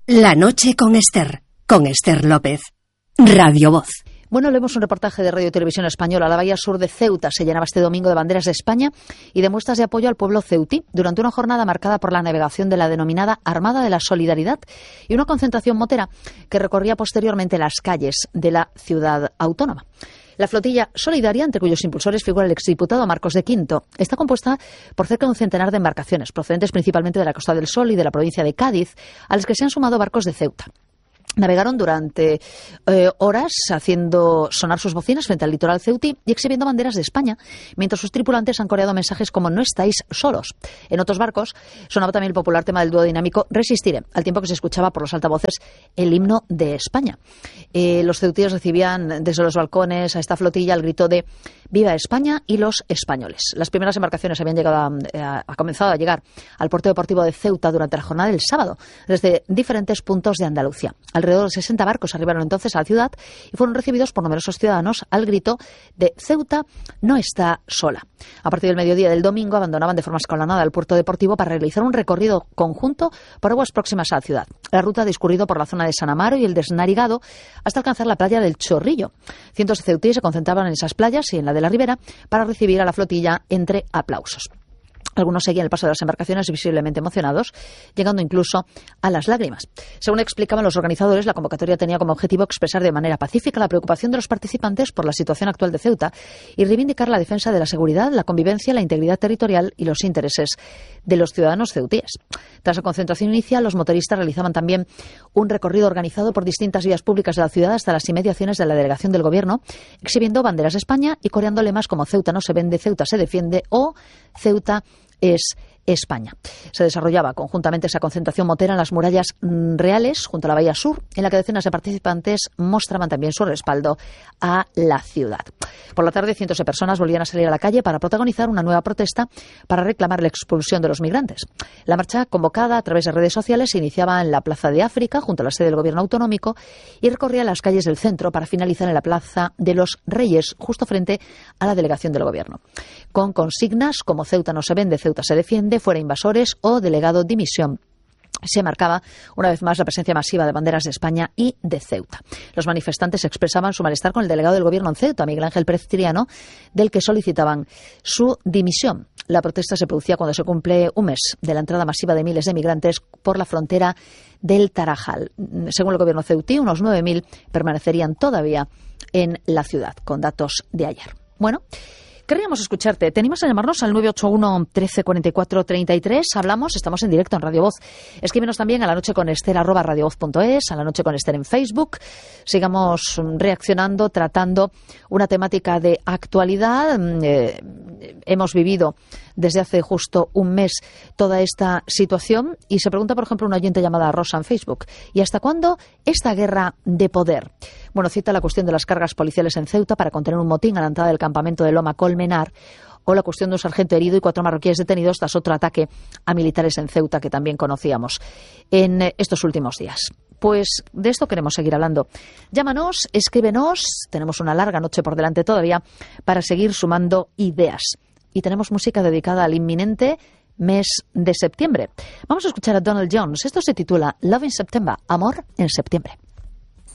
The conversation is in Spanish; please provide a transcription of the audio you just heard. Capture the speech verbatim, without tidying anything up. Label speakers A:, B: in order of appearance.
A: La noche con Esther, con Esther López. Radio Voz.
B: Bueno, leemos un reportaje de Radio y Televisión Española. La bahía sur de Ceuta se llenaba este domingo de banderas de España y de muestras de apoyo al pueblo ceutí durante una jornada marcada por la navegación de la denominada Armada de la Solidaridad y una concentración motera que recorría posteriormente las calles de la ciudad autónoma. La flotilla solidaria, entre cuyos impulsores figura el exdiputado Marcos de Quinto, está compuesta por cerca de un centenar de embarcaciones, procedentes principalmente de la Costa del Sol y de la provincia de Cádiz, a las que se han sumado barcos de Ceuta. Navegaron durante eh, horas haciendo sonar sus bocinas frente al litoral ceutí y exhibiendo banderas de España, mientras sus tripulantes han coreado mensajes como "no estáis solos". En otros barcos sonaba también el popular tema del dúo dinámico "Resistiré", al tiempo que se escuchaba por los altavoces el himno de España. Eh, los ceutíes recibían desde los balcones a esta flotilla el grito de "Viva España y los españoles". Las primeras embarcaciones habían llegado a, a, a comenzado a llegar al puerto deportivo de Ceuta durante la jornada del sábado, desde diferentes puntos de Andalucía. Alrededor de sesenta barcos arribaron entonces a la ciudad y fueron recibidos por numerosos ciudadanos al grito de "Ceuta no está sola". A partir del mediodía del domingo abandonaban de forma escalonada el puerto deportivo para realizar un recorrido conjunto por aguas próximas a la ciudad. La ruta ha discurrido por la zona de San Amaro y el Desnarigado hasta alcanzar la playa del Chorrillo. Cientos de ceutíes se concentraban en esas playas y en la de la Ribera para recibir a la flotilla entre aplausos. Algunos seguían el paso de las embarcaciones visiblemente emocionados, llegando incluso a las lágrimas. Según explicaban los organizadores, la convocatoria tenía como objetivo expresar de manera pacífica la preocupación de los participantes por la situación actual de Ceuta y reivindicar la defensa de la seguridad, la convivencia, la integridad territorial y los intereses de los ciudadanos ceutíes. Tras la concentración inicial, los motoristas realizaban también un recorrido organizado por distintas vías públicas de la ciudad hasta las inmediaciones de la delegación del Gobierno, exhibiendo banderas de España y coreando lemas como "Ceuta no se vende, Ceuta se defiende" o "Ceuta es España". Se desarrollaba conjuntamente esa concentración motera en las murallas reales junto a la bahía sur, en la que decenas de participantes mostraban también su respaldo a la ciudad. Por la tarde, cientos de personas volvían a salir a la calle para protagonizar una nueva protesta para reclamar la expulsión de los migrantes. La marcha, convocada a través de redes sociales, se iniciaba en la Plaza de África, junto a la sede del Gobierno autonómico, y recorría las calles del centro para finalizar en la Plaza de los Reyes, justo frente a la delegación del Gobierno, con consignas como "Ceuta no se vende, Ceuta se defiende", "fuera invasores" o "delegado dimisión". Se marcaba una vez más la presencia masiva de banderas de España y de Ceuta. Los manifestantes expresaban su malestar con el delegado del Gobierno en Ceuta, Miguel Ángel Pérez Triano, del que solicitaban su dimisión. La protesta se producía cuando se cumple un mes de la entrada masiva de miles de migrantes por la frontera del Tarajal. Según el Gobierno ceutí, unos nueve mil permanecerían todavía en la ciudad, con datos de ayer. Bueno, querríamos escucharte. Te animas a llamarnos al nueve ocho uno, trece, cuarenta y cuatro, treinta y tres. Hablamos, estamos en directo en Radio Voz. Escríbenos también a la noche con Esther arroba radiovoz punto es, a la noche con Esther en Facebook. Sigamos reaccionando, tratando una temática de actualidad. Eh, hemos vivido desde hace justo un mes toda esta situación y se pregunta, por ejemplo, una oyente llamada Rosa en Facebook: ¿y hasta cuándo esta guerra de poder? Bueno, cita la cuestión de las cargas policiales en Ceuta para contener un motín a la entrada del campamento de Loma Colmenar, o la cuestión de un sargento herido y cuatro marroquíes detenidos tras otro ataque a militares en Ceuta que también conocíamos en estos últimos días. Pues de esto queremos seguir hablando. Llámanos, escríbenos, tenemos una larga noche por delante todavía para seguir sumando ideas. Y tenemos música dedicada al inminente mes de septiembre. Vamos a escuchar a Donald Jones. Esto se titula Love in September, Amor en Septiembre.